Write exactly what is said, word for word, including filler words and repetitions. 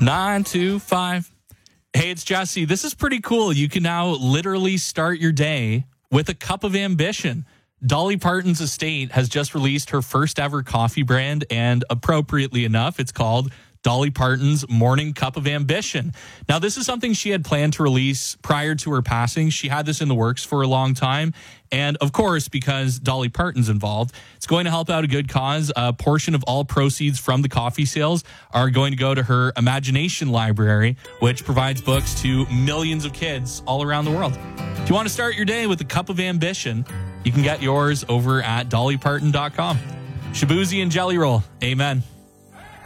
nine two five. Hey, it's Jesse. This is pretty cool. You can now literally start your day with a cup of ambition. Dolly Parton's estate has just released her first ever coffee brand, and appropriately enough, it's called Dolly Parton's Morning Cup of Ambition. Now, this is something she had planned to release prior to her passing. She had this in the works for a long time. And of course, because Dolly Parton's involved, it's going to help out a good cause. A portion of all proceeds from the coffee sales are going to go to her Imagination Library, which provides books to millions of kids all around the world. If you want to start your day with a cup of ambition, you can get yours over at dolly parton dot com. Shabuzi and Jelly Roll. Amen.